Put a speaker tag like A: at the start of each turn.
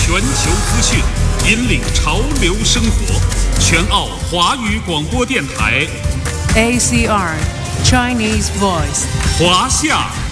A: 全球资讯，引领潮流生活。全澳华语广播电台
B: ACR Chinese Voice，
A: 华夏